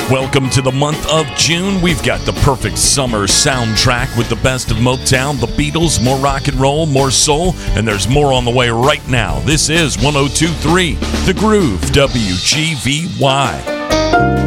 Welcome to the month of June. We've got the perfect summer soundtrack with the best of Motown, the Beatles, more rock and roll, more soul, and there's more on the way right now. This is 102.3 The Groove, WGVY.